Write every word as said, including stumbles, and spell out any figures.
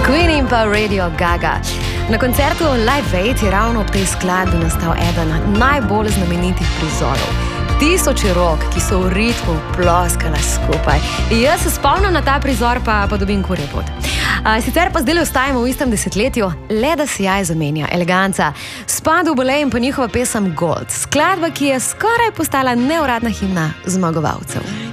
Queen in pa Radio Gaga. Na koncertu Live Aid je ravno ob tej skladbi nastal eden najbolj znamenitih prizorov. Tisoči rok, ki so v ritmu ploskala skupaj. Jaz se spomnim na ta prizor, pa, pa dobim kurje pot. A, sicer pa zdaj ostajamo v istem desetletju, le da se jaj zamenja eleganca. Spadu Ballet in pa njihova pesem Gold. Skladba, ki je skoraj postala neuradna himna zmagovalcev.